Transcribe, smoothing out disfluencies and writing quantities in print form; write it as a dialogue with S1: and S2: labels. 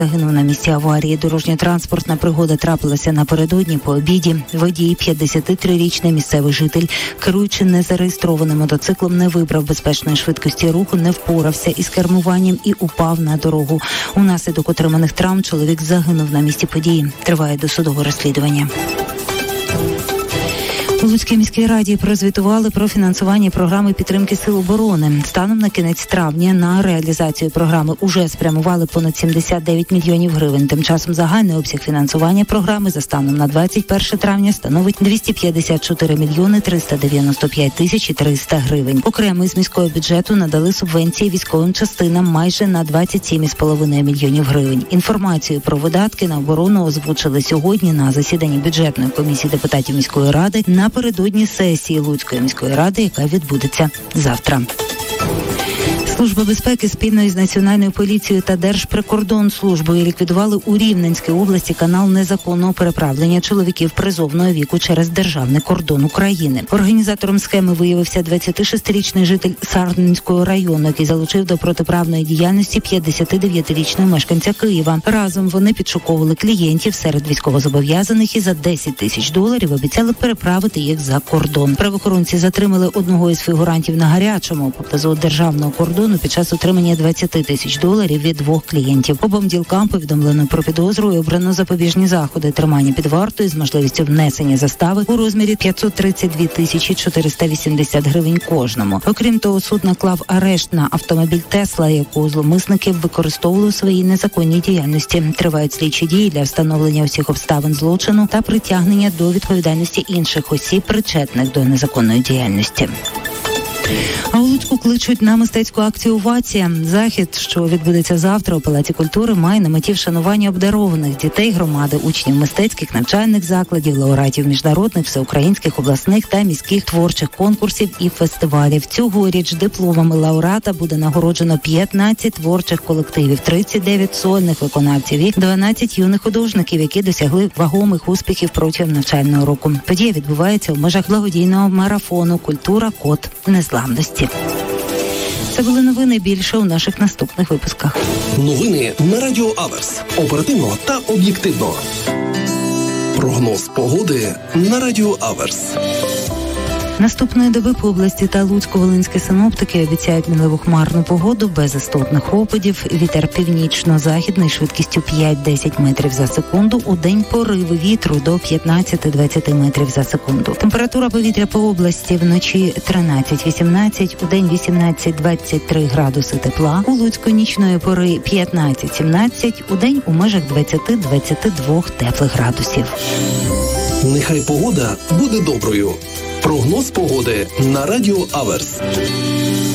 S1: Загинув на місці аварії. Дорожньо-транспортна пригода трапилася напередодні по обіді. Водій, 53-річний місцевий житель, керуючи незареєстрованим мотоциклом, не вибрав безпечної швидкості руху, не впорався із кермуванням і упав на дорогу. Унаслідок отриманих травм чоловік загинув на місці події. Триває досудове розслідування. У Луцькій міській раді прозвітували про фінансування програми підтримки Сил оборони. Станом на кінець травня на реалізацію програми уже спрямували понад 79 мільйонів гривень. Тим часом загальний обсяг фінансування програми за станом на 21 травня становить 254 мільйони 395 тисяч 300 гривень. Окремо із міського бюджету надали субвенції військовим частинам майже на 27,5 мільйонів гривень. Інформацію про видатки на оборону озвучили сьогодні на засіданні бюджетної комісії депутатів міської ради напередодні сесії Луцької міської ради, яка відбудеться завтра. Служба безпеки спільно із Національною поліцією та Держприкордонслужбою ліквідували у Рівненській області канал незаконного переправлення чоловіків призовного віку через державний кордон України. Організатором схеми виявився 26-річний житель Сарненського району, який залучив до протиправної діяльності 59-річного мешканця Києва. Разом вони підшуковували клієнтів серед військовозобов'язаних і за $10 000 обіцяли переправити їх за кордон. Правоохоронці затримали одного із фігурантів на гарячому поблизу державного кордону під час отримання $20 000 від 2 клієнтів. Обом ділкам повідомлено про підозру і обрано запобіжні заходи: тримання під вартою з можливістю внесення застави у розмірі 532 480 гривень кожному. Окрім того, суд наклав арешт на автомобіль Тесла, яку зловмисники використовували у своїй незаконній діяльності. Тривають слідчі дії для встановлення усіх обставин злочину та притягнення до відповідальності інших осіб, причетних до незаконної діяльності. А у Луцьку кличуть на мистецьку акцію «Овація». Захід, що відбудеться завтра у Палаці культури, має на меті вшанування обдарованих дітей громади, учнів мистецьких навчальних закладів, лауреатів міжнародних, всеукраїнських, обласних та міських творчих конкурсів і фестивалів. Цьогоріч дипломами лауреата буде нагороджено 15 творчих колективів, 39 сольних виконавців і 12 юних художників, які досягли вагомих успіхів протягом навчального року. Подія відбувається в межах благодійного марафону «Культура. Код незламності». Це були новини. Більше у наших наступних випусках.
S2: Новини на Радіо Аверс. Оперативно та об'єктивно. Прогноз погоди на Радіо Аверс.
S1: Наступної доби по області та Луцько-Волинські синоптики обіцяють мінливу хмарну погоду без істотних опадів. Вітер північно-західний швидкістю 5-10 метрів за секунду. У день пориви вітру до 15-20 метрів за секунду. Температура повітря по області вночі 13-18, у день 18-23 градуси тепла. У Луцьку нічної пори 15-17, у день у межах 20-22 теплих градусів.
S2: Нехай погода буде доброю. Прогноз погоди на Радіо Аверс.